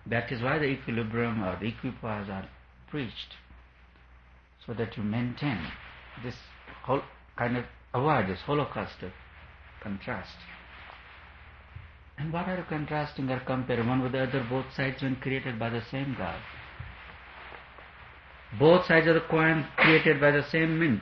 That is why the equilibrium or the equipoise are preached, so that you maintain this whole kind of avoid this holocaust of contrast. And what are you contrasting or comparing one with the other? Both sides when created by the same God. Both sides of the coin created by the same mint.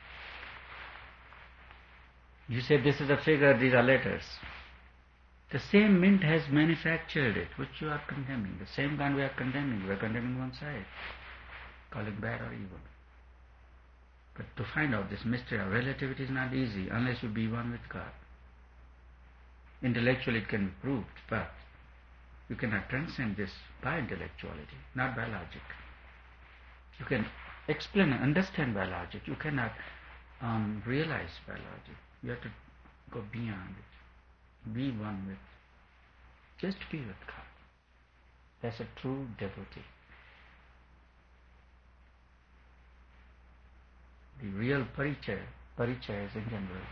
You say this is a figure, these are letters. The same mint has manufactured it, which you are condemning. The same gun we are condemning. We are condemning one side, calling bad or evil. But to find out this mystery of relativity is not easy unless you be one with God. Intellectually it can be proved, but you cannot transcend this by intellectuality, not by logic. You can explain and understand by logic. You cannot realize by logic. You have to go beyond it. Be one with, just be with God. That's a true devotee. The real parichayas in general,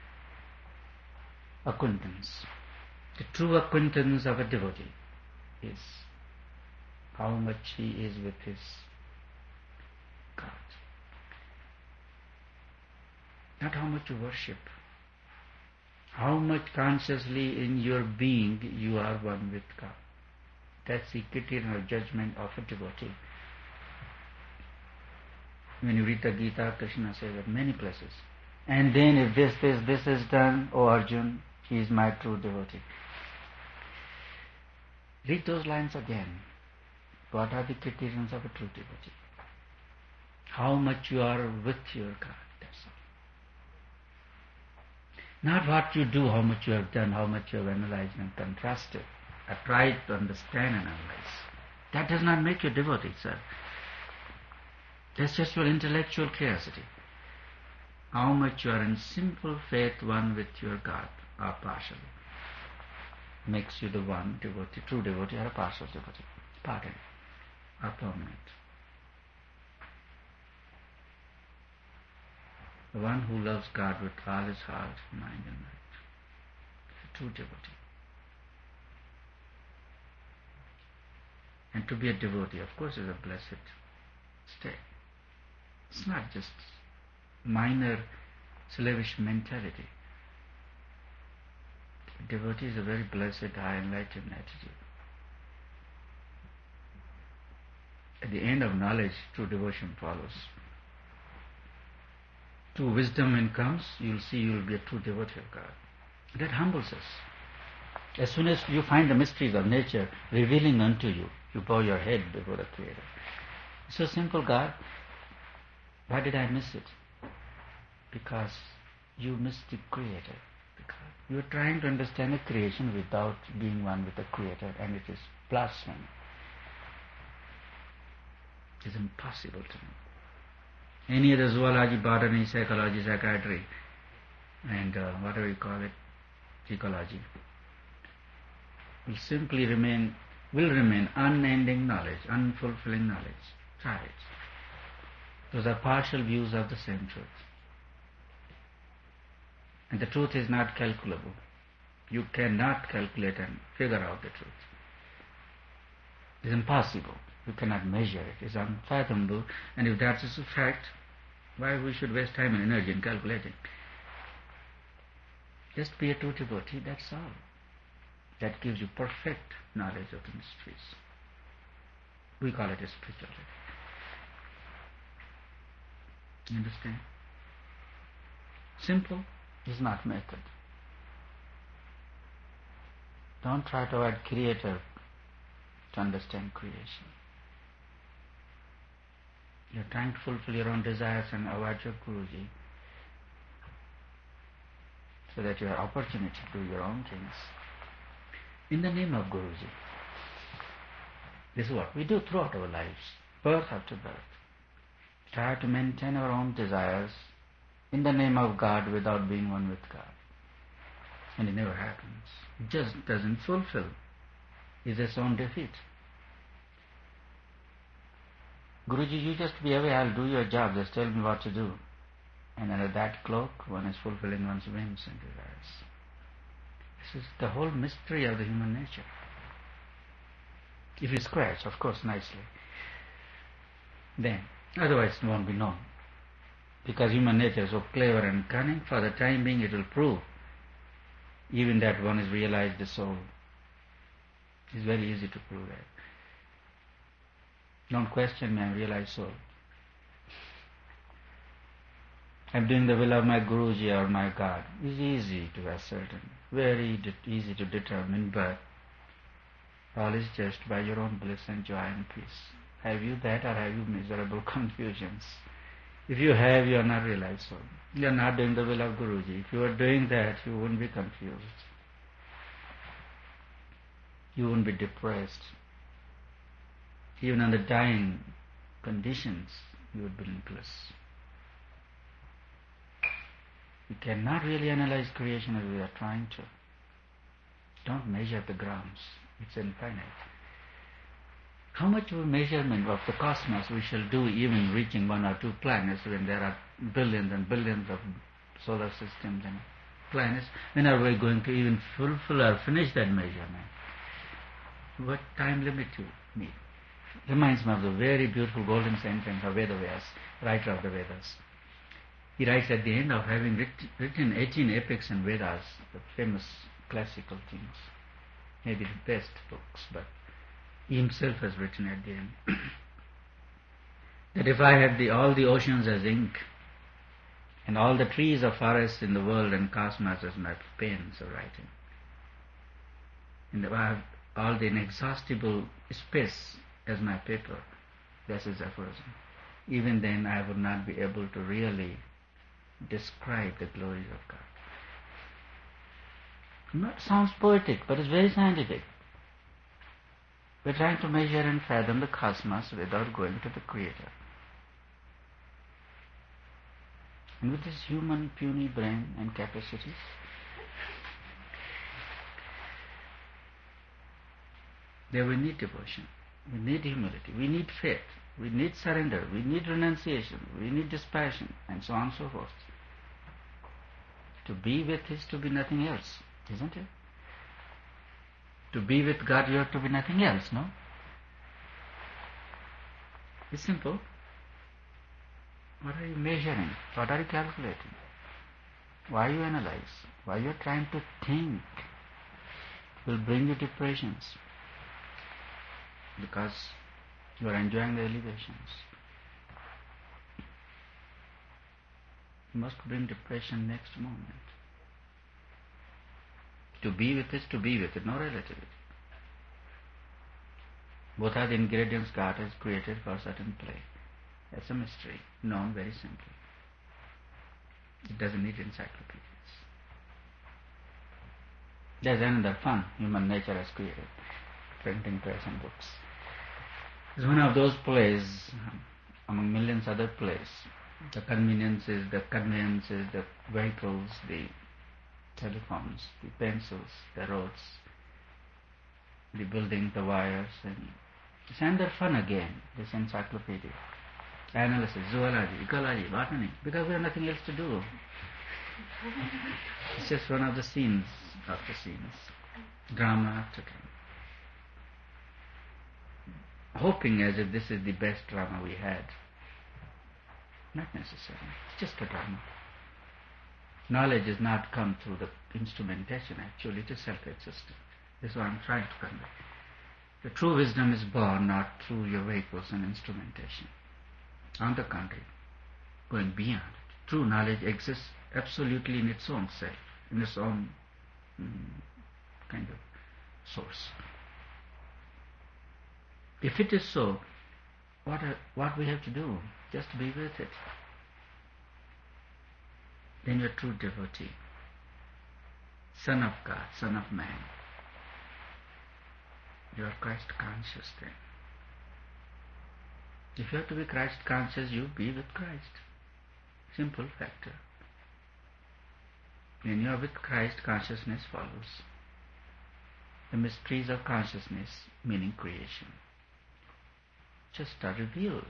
acquaintance. The true acquaintance of a devotee is how much he is with his God. Not how much you worship. How much consciously in your being you are one with God. That's the criterion or judgment of a devotee. When you read the Gita, Krishna says at many places, and then if this is done, O Arjun, he is my true devotee. Read those lines again. What are the criterions of a true devotee? How much you are with your God, that's all. Not what you do, how much you have done, how much you have analyzed and contrasted, or tried to understand and analyze. That does not make you a devotee, sir. That's just your intellectual curiosity. How much you are in simple faith one with your God, or partially, makes you the one devotee, true devotee, or a partial devotee, pardon, or permanent. The one who loves God with all his heart, mind and might. A true devotee. And to be a devotee, of course, is a blessed state. It's not just minor slavish mentality. Devotee is a very blessed, high enlightened attitude. At the end of knowledge, true devotion follows. True wisdom when comes, you'll see you will be a true devotee of God. That humbles us. As soon as you find the mysteries of nature revealing unto you, you bow your head before the Creator. It's so simple, God. Why did I miss it? Because you missed the Creator. Because you are trying to understand the creation without being one with the Creator, and it is blasphemy. It is impossible to know. Any other zoology, botany, psychology, psychiatry, and whatever you call it, ecology, will remain unending knowledge, unfulfilling knowledge. Try it. Those are partial views of the same truth. And the truth is not calculable. You cannot calculate and figure out the truth. It is impossible. You cannot measure it. It is unfathomable. And if that is a fact, why we should waste time and energy in calculating? Just be a true devotee, that's all. That gives you perfect knowledge of the mysteries. We call it a spirituality. You understand? Simple is not method. Don't try to add Creator to understand creation. You're trying to fulfill your own desires and avoid your Guruji, so that you have opportunity to do your own things in the name of Guruji. This is what we do throughout our lives, birth after birth. Try to maintain our own desires in the name of God without being one with God. And it never happens. It just doesn't fulfill. It's its own defeat. Guruji, you just be away, I'll do your job, just tell me what to do. And under that cloak, one is fulfilling one's whims and desires. This is the whole mystery of the human nature. If you scratch, of course, nicely, then otherwise it won't be known. Because human nature is so clever and cunning, for the time being it will prove even that one is realized the soul. It's very easy to prove that. Don't question me, I realize soul. I'm doing the will of my Guruji or my God. It's easy to ascertain, very easy to determine, but all is just by your own bliss and joy and peace. Have you that, or have you miserable confusions? If you have, you are not realized soul. You are not doing the will of Guruji. If you are doing that, you won't be confused. You won't be depressed. Even under dying conditions, you would be in bliss. We cannot really analyze creation as we are trying to. Don't measure the grams. It's infinite. How much of a measurement of the cosmos we shall do even reaching 1 or 2 planets when there are billions and billions of solar systems and planets? When are we going to even fulfill or finish that measurement? What time limit you need? Reminds me of the very beautiful golden sentence of Vedavyas, writer of the Vedas. He writes at the end of having written 18 epics and Vedas, the famous classical things, maybe the best books, but he himself has written at the end that if I had all the oceans as ink and all the trees of forests in the world and cosmos as my pens of writing, and if I have all the inexhaustible space as my paper, this is aphorism, even then I would not be able to really describe the glories of God. It sounds poetic, but it's very scientific. We're trying to measure and fathom the cosmos without going to the Creator. And with this human puny brain and capacities, there we need devotion, we need humility, we need faith, we need surrender, we need renunciation, we need dispassion, and so on and so forth. To be with is to be nothing else, isn't it? To be with God, you have to be nothing else, no? It's simple. What are you measuring? What are you calculating? Why you analyze? Why you are trying to think? Will bring you depressions. Because you are enjoying the elevations. You must bring depression next moment. To be with is to be with it, no relativity. Both are the ingredients God has created for a certain play. That's a mystery, known very simply. It doesn't need encyclopedias. There's another fun human nature has created, printing press and books. It's one of those plays, among millions other plays. The conveniences, the conveyances, the vehicles, the telephones, the pencils, the roads, the building, the wires, and it's another fun again, this encyclopedia. Analysis, zoology, ecology, botany, because we have nothing else to do. It's just one of the scenes after scenes, drama after drama. Hoping as if this is the best drama we had. Not necessarily, it's just a drama. Knowledge has not come through the instrumentation, actually it is self-existent. This is what I'm trying to convey. The true wisdom is born not through your vehicles and instrumentation. On the contrary, going beyond it. True knowledge exists absolutely in its own self, in its own kind of source. If it is so, what we have to do? Just be with it. Then you're a true devotee, Son of God, Son of Man. You are Christ conscious then. If you have to be Christ conscious, you be with Christ. Simple factor. When you are with Christ, consciousness follows. The mysteries of consciousness, meaning creation, just are revealed.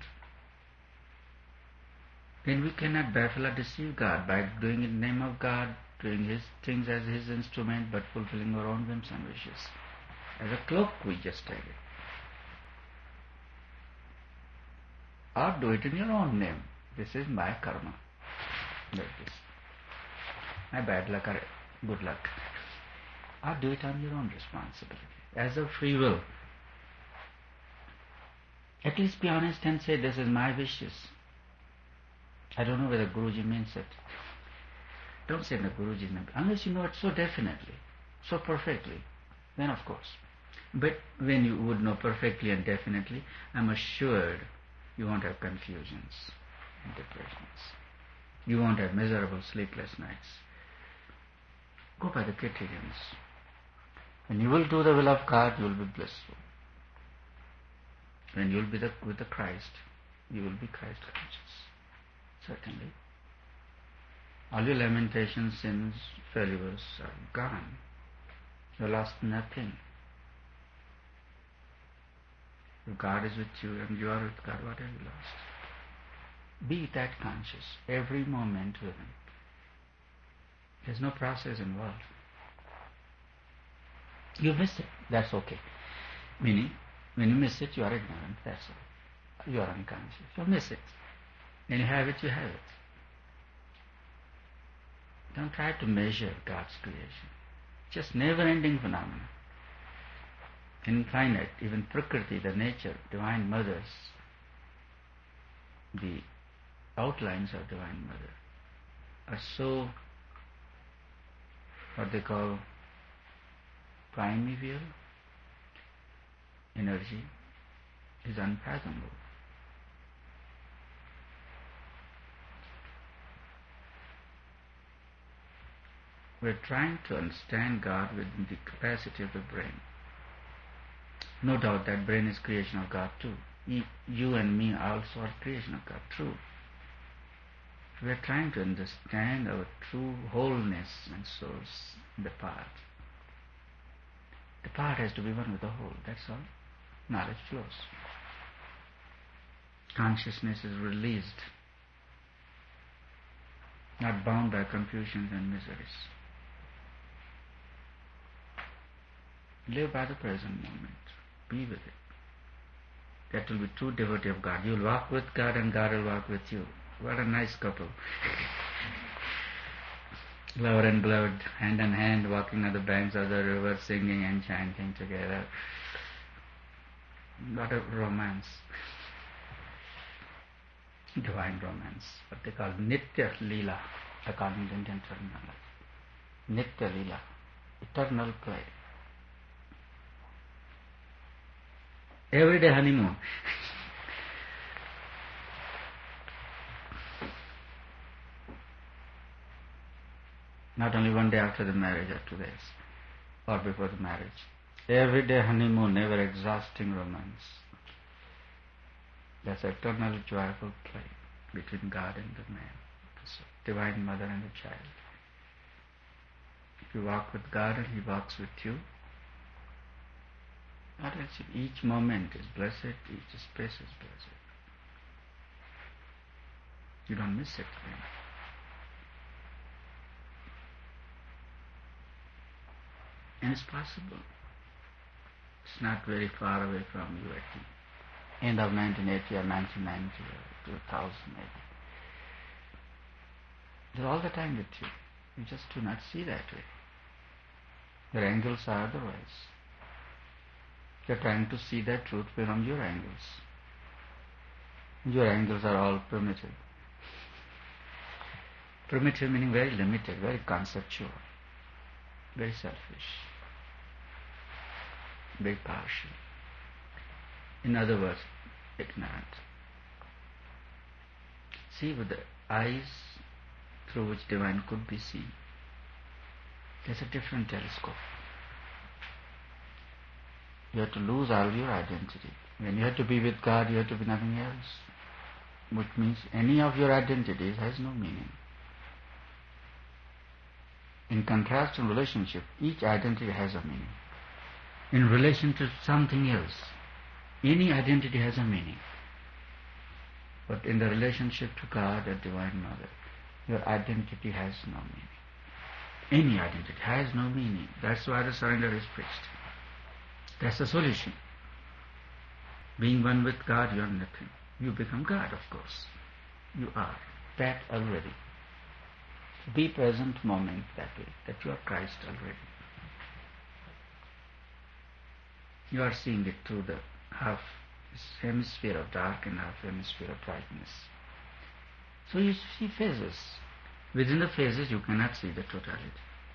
Then we cannot baffle or deceive God by doing in the name of God, doing His things as His instrument, but fulfilling our own whims and wishes. As a cloak we just take it. or do it in your own name. This is my karma. Like this. My bad luck or good luck. Or do it on your own responsibility. As a free will. At least be honest and say, this is my wishes. I don't know whether Guruji means it. Don't say the Guruji's name. Unless you know it so definitely, so perfectly, then of course. But when you would know perfectly and definitely, I'm assured you won't have confusions and depressions. You won't have miserable sleepless nights. Go by the criterions. When you will do the will of God, you will be blissful. When you will be with the Christ, you will be Christ conscious. Certainly. All your lamentations, sins, failures are gone. You lost nothing. If God is with you and you are with God, what have you lost? Be that conscious every moment with Him. There's no process involved. You miss it, that's okay. Meaning, when you miss it, you are ignorant, that's all. You are unconscious. You miss it. When you have it, you have it. Don't try to measure God's creation. Just never-ending phenomena. Infinite, even Prakriti, the nature, Divine Mothers, the outlines of Divine Mother are so, what they call, primeval energy is unfathomable. We're trying to understand God within the capacity of the brain. No doubt that brain is creation of God too. You and me also are creation of God, true. We are trying to understand our true wholeness and source, the part. The part has to be one with the whole, that's all. Knowledge flows. Consciousness is released, not bound by confusions and miseries. Live by the present moment. Be with it. That will be true devotee of God. You will walk with God and God will walk with you. What a nice couple. Lover and beloved, hand in hand, walking on the banks of the river, singing and chanting together. What a romance. Divine romance. What they call Nitya Leela, according to Indian terminology. Nitya Leela. Eternal play. Everyday honeymoon. Not only one day after the marriage or 2 days, or before the marriage. Everyday honeymoon, never exhausting romance. That's eternal joyful play between God and the man, the Divine Mother and the child. If you walk with God and He walks with you, what else? Each moment is blessed, each space is blessed. You don't miss it then. And it's possible. It's not very far away from you at the end of 1980 or 1990 or 2000 maybe. They're all the time with you. You just do not see that way. Your angles are otherwise. You're trying to see that truth from your angles. Your angles are all primitive. Primitive meaning very limited, very conceptual, very selfish, very partial. In other words, ignorant. See with the eyes through which divine could be seen. There's a different telescope. You have to lose all your identity. When you have to be with God, you have to be nothing else. Which means any of your identities has no meaning. In contrast in relationship, each identity has a meaning. In relation to something else, any identity has a meaning. But in the relationship to God or Divine Mother, your identity has no meaning. Any identity has no meaning. That's why the surrender is preached. That's the solution. Being one with God, you are nothing. You become God, of course. You are that already. Be present moment that way, that you are Christ already. You are seeing it through the half hemisphere of dark and half hemisphere of brightness. So you see phases. Within the phases you cannot see the totality.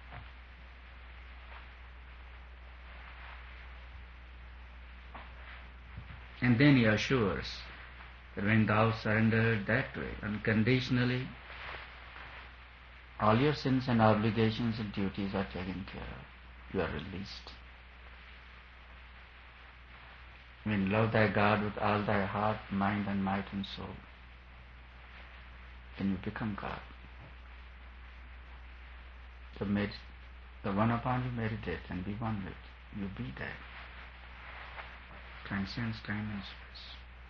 And then he assures that when thou surrendered that way, unconditionally, all your sins and obligations and duties are taken care of. You are released. When you love thy God with all thy heart, mind and might and soul, then you become God. The one upon you meditate and be one with, you be that. Transcends time and space.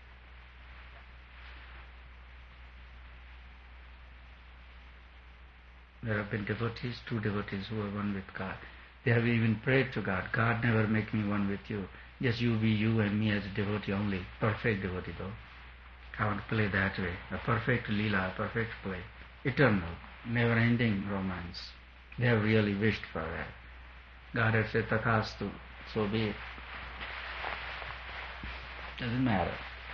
There have been devotees, true devotees who are one with God. They have even prayed to God, God, never make me one with you. Just you be you and me as a devotee only. Perfect devotee though. I want to play that way. A perfect lila, a perfect play. Eternal, never-ending romance. They have really wished for that. God has said, Tathastu, so be it. Doesn't matter.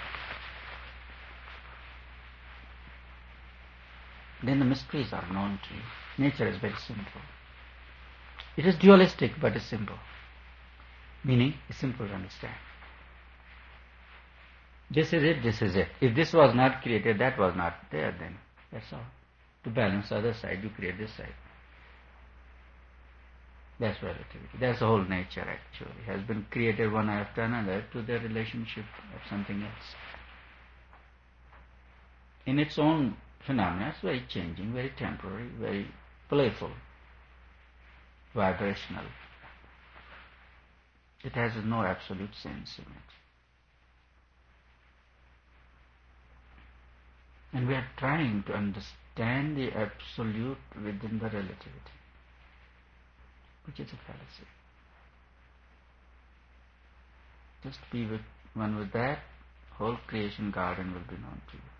Then the mysteries are known to you. Nature is very simple. It is dualistic, but it's simple. Meaning, it's simple to understand. This is it, this is it. If this was not created, that was not there, then that's all. To balance the other side, you create this side. That's relativity. That's the whole nature actually. It has been created one after another to the relationship of something else. In its own phenomena, it's very changing, very temporary, very playful, vibrational. It has no absolute sense in it. And we are trying to understand the absolute within the relativity, which is a fallacy. Just be with one with that, whole creation garden will be known to you.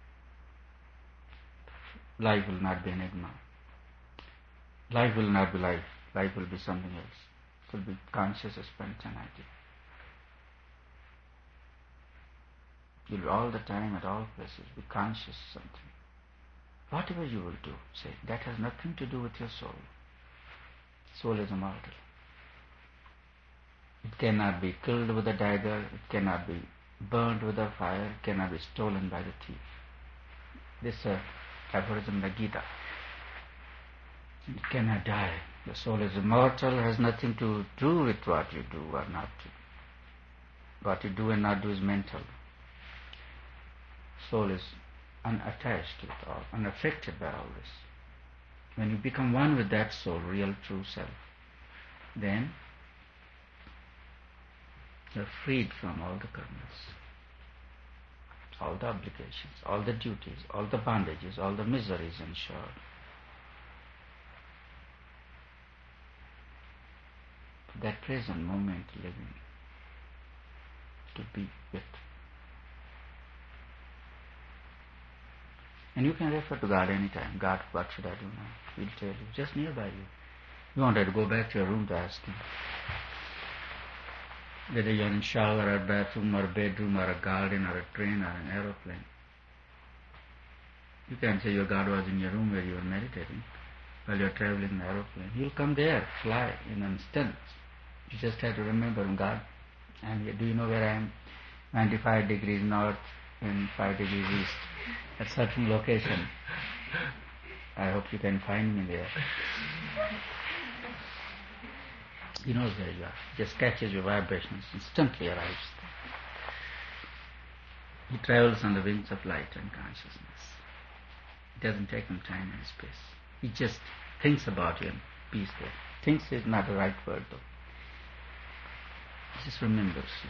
Life will not be enigma. Life will not be life. Life will be something else. It will be conscious spontaneity. You will all the time, at all places, be conscious of something. Whatever you will do, say, that has nothing to do with your soul. Soul is immortal. It cannot be killed with a dagger, it cannot be burned with a fire, it cannot be stolen by the thief. This aphorism in the Gita. It cannot die. The soul is immortal, has nothing to do with what you do or not do. What you do and not do is mental. Soul is unattached to it all, unaffected by all this. When you become one with that soul, real true self, then you are freed from all the karmas, all the obligations, all the duties, all the bondages, all the miseries in short. That present moment living, to be with. And you can refer to God anytime. God, what should I do now? He'll tell you, just nearby you. You wanted to go back to your room to ask Him. Whether you're in shower or bathroom or bedroom or a garden or a train or an aeroplane. You can't say your God was in your room where you were meditating while you're traveling in the aeroplane. He'll come there, fly in an instant. You just have to remember, God, I'm here. Do you know where I am? 95 degrees north and 5 degrees east at certain location. I hope you can find me there. He knows where you are. He just catches your vibrations, instantly arrives there. He travels on the wings of light and consciousness. It doesn't take him time and space. He just thinks about you and be there. Thinks is not the right word though. He just remembers you.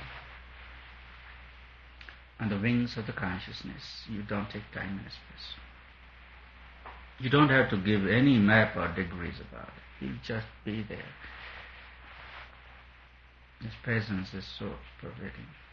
On the wings of the consciousness, you don't take time and space. You don't have to give any map or degrees about it. He'll just be there. His presence is so pervading.